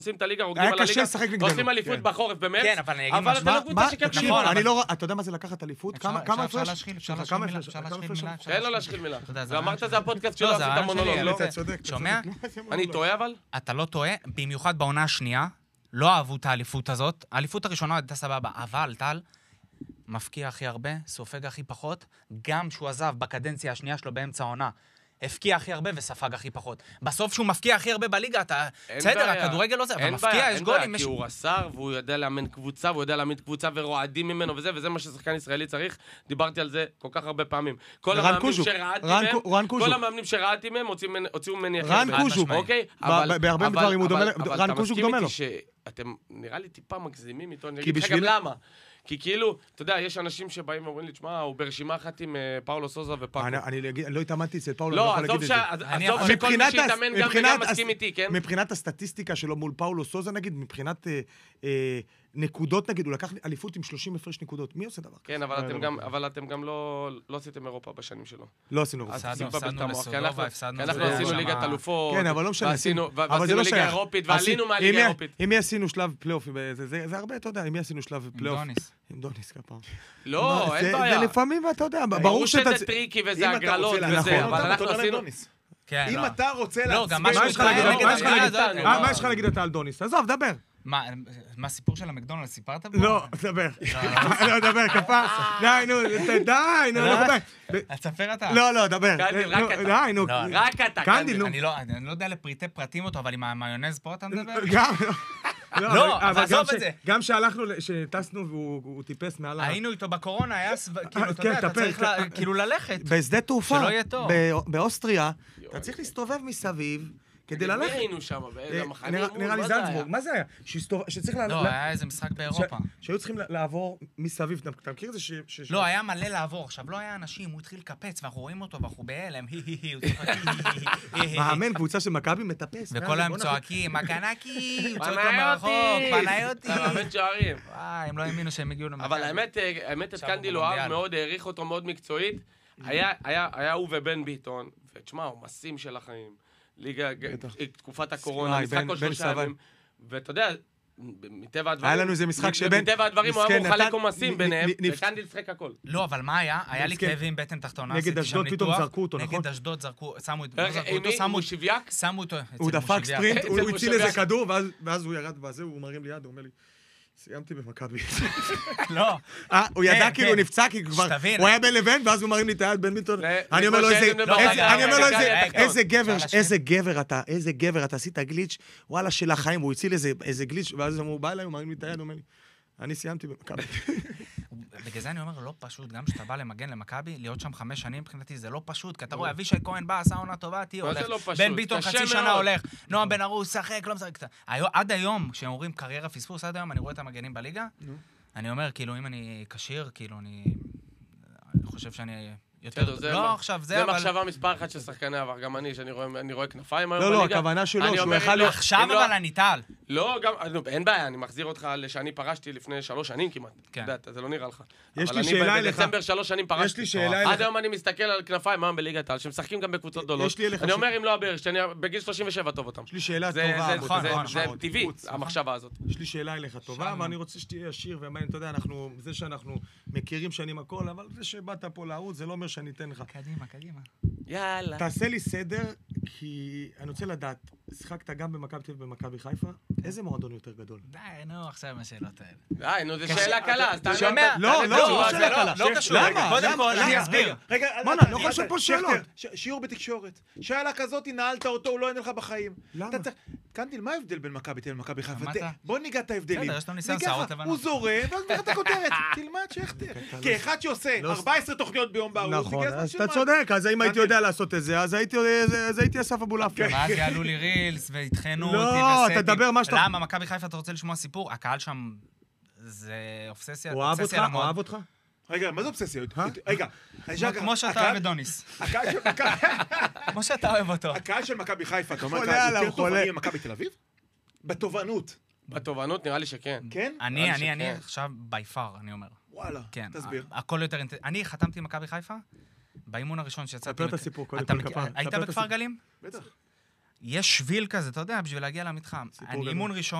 עושים את הליגה, רוקדים על הליגה, עושים אליפות בחורף במרץ, אבל אתה לא קבוצה שכן נכון, אתה יודע מה זה לקחת אליפות? כמה הפרש? אין לו להשחיל מילה. ואמרת זה הפודקאסט שלו, עשית מונולוג, לא? שומע? אני טועה אבל? אתה לא טועה, במיוחד בעונה השנייה, לא אהבו את האליפות הזאת. האליפות הראשונה הייתה סבבה, אבל טל מפקיע הכי הרבה, סופג הכי פחות, גם שהוא עזב בקדנציה השנייה שלו באמצע העונה, הפקיע הכי הרבה וספג הכי פחות. בסוף שהוא מפקיע הכי הרבה בליגה, אתה... בסדר, הכדורגל לא זה, אבל מפקיע, יש גולים. כי הוא רס"ר, והוא יודע לאמן קבוצה, והוא יודע להעמיד קבוצה ורועדים ממנו וזה מה ששחקן ישראלי צריך. דיברתי על זה כל כך הרבה פעמים. כל המאמנים שראיתי מהם, הוציאו ממני רן קוז'וק, בהרבה דברים הוא דומה, רן קוז'וק דומה לו. אתם נראה לי טיפה מגזימים איתו, אני אגיד לך גם למה. כי כאילו, אתה יודע, יש אנשים שבאים ואומרים לי, תשמע, הוא ברשימה אחת עם פאולו סוזה ופאקו. אני לא התאמנתי אצל פאולו, לא, עזוב שכל מי שיתאמן גם מסכים איתי, כן? מבחינת הסטטיסטיקה שלו מול פאולו סוזה, נגיד, מבחינת נקודות, נגיד, הוא לקח אליפות עם 30 הפרש נקודות. מי עושה דבר? כן, אבל אתם גם לא עשיתם אירופה בשנים שלו. לא עשינו אירופה. כי אנחנו עשינו ליגת אלופות. כן, אבל לא משנה. ועשינו ליגה אירופית, ועלינו מהליגה האירופית. אם עשינו שלב פלייאוף, זה הרבה, אתה יודע, אם עשינו שלב פלייאוף. עם דוניס כפעם. לא, אין בעיה. זה לפעמים, אתה יודע, ברור שזה טריקי וזה הגרלות וזה, אבל אנחנו עשינו... אם אתה רוצה מה יש לך להגיד אתה על דוניס? עזוב, דבר. מה, הסיפור של המקדונלד סיפרת בו? לא, דבר. לא, דבר, כפה. די, נו, תספר אתה. לא, דבר. די, נו. רק אתה. אני לא יודע לפריטי פרטים אותו, אבל עם המיונז פה אתה מדבר? גם. לא, אבל עזוב את זה. גם שהלכנו, שטסנו והוא טיפס מעל היינו איתו בקורונה, היה, כאילו, אתה יודע, אתה צריך כאילו ללכת. בשדה תעופה, שלא יהיה טוב. באוסטריה, אתה צריך להסתובב מסביב, כדי ללכת. מי היינו שם? באיזה מחנה? נראה לי זלצבורג. מה זה היה? שצריך לא, היה איזה משחק באירופה. שהיו צריכים לעבור מסביב. אתה מכיר את זה לא, היה מלא לעבור. עכשיו, לא היה אנשים, הוא התחיל לקפץ, ואנחנו רואים אותו, ואנחנו בהלם, מאמן, קבוצה של מכבי מטפס. וכל היום צועקים, מקנקי, הוא צועק לו מרחוק, פנאיותי. מאמן שערים. הם לא האמינו שהם הגיעו למכבי. אבל האמת, את קנדיל הוא אהב מאוד, העריך אותו מאוד מקצועית. היה הוא ובן ביטון, ותשמע, הוא מסים של החיים. ליגה, תקופת הקורונה, משחק כל 3 ימים, ואתה יודע, מטבע הדברים... היה לנו איזה משחק שבין... מטבע הדברים הוא היה מחלק עומסים ביניהם, וקנדיל שחק הכל. לא, אבל מה היה? היה לי כאבים בטן תחתונה, נגד אשדוד פתאום זרקו אותו, נכון? נגד אשדוד זרקו, שמו הוא שוויאק? שמו אותו. הוא דפק ספרינט, הוא הציל איזה כדור, ואז הוא ירד בזה, הוא מרים לי יד, הוא אומר לי, סיימתי במכבי. לא. הוא ידע כאילו הוא נפצע, כי כבר... הוא היה בין לבין, ואז הוא מרים לי את היד בין ביטון. אני אומר לו איזה גבר אתה, עשית גליץ', וואלה של החיים, הוא הציל איזה גליץ', ואז הוא בא אליי, הוא מרים לי את היד, הוא אומר לי, אני סיימתי במכבי. בגלל זה אני אומר, לא פשוט, גם שאתה בא למגן למכבי, להיות שם 5 שנים, מבחינתי זה לא פשוט, כי אתה רואה, אבישי כהן בא, עשה עונה טובה, תהיה הולך. בן ביטון חצי שנה הולך, נועם בן ארוס, שחק, לא משחק. עד היום, כשהם אומרים קריירה פספוס, עד היום אני רואה את המגנים בליגה, אני אומר, כאילו, אם אני קשיר, כאילו, אני חושב שאני... לא, עכשיו זה, אבל... זה מחשבה מספר אחת של שחקני עבר, גם אני, שאני רואה כנפיים היום בליגה. לא, הכוונה שלו, שהוא יכל... עכשיו אבל אני טל. לא, גם, אין בעיה, אני מחזיר אותך לשאני פרשתי לפני 3 שנים כמעט. זה לא נראה לך. יש לי שאלה אליך. אבל אני בדצמבר 3 שנים פרשתי. יש לי שאלה אליך. עד היום אני מסתכל על כנפיים היום בליגת העל, שמשחקים גם בקבוצות גדולות. אני אומר, אם לא הבאר, שאני בגיל 37 טוב אותם. יש לי שאלה טובה. זה טבעי, המחשבה הזאת. יש לי שאלה אליך טובה, ואני רוצה שתהיה ישיר, ואתה יודע, זה שאנחנו מכירים שנים הכל, אבל זה שבאת פה לערוץ, זה לא אומר שאני אתן לך. קדימה. יאללה. תעשה לי סדר, כי אני רוצה לדעת, שיחקת גם במכבי תל אביב ובמכבי חיפה, איזה מועדון יותר גדול? די, נו, עכשיו השאלות האלה. די, נו, זו שאלה קלה, אז תענה. לא שאלה קלה. לא קשור. קודם כל, אני אסביר. רגע, לא יכול לשאול פה שאלות. שיעור בתקשורת. שאלה כזאת, נעלת אותו, הוא לא עונה לך בחיים. למה? קנדיל, מה ההבדל בין מכבי תל אביב למכבי חיפה? שמעת? בוא ניגע את ההבדלים. בסדר, יש לנו ניסיון שערות לבנות. הוא זורם, ואז נראה את הכותרת. תלמד שכתר. כאחד שעושה 14 תוכניות ביום בערוץ, נכון, אז אתה צודק, אז אם הייתי יודע לעשות את זה, אז הייתי אסף אבולעפיה. ואז יעלו לי רילס, והתחנו אותי לא, אתה תדבר מה שאתה... למה, מכבי חיפה, אתה רוצה לשמוע סיפור? הקהל שם, זה אובססיה. הוא אוהב אותך? רגע, מה זה אובססיה? רגע, כמו שאתה אוהב את דוניס. כמו שאתה אוהב אותו. הקהל של מכבי חיפה, אתה אומר, יותר תובעני ממכבי תל אביב? בתובענות. בתובענות נראה לי שכן. כן? אני עכשיו ביפר, אני אומר. וואלה, תסביר. הכל יותר אינטנסיבי. אני חתמתי עם מכבי חיפה, באימון הראשון שיצאתי... ספר את הסיפור, קודם כל כפר. היית בכפר גלים? בטח. יש שביל כזה, אתה יודע, בשביל להגיע למתחם. אימון ראשון,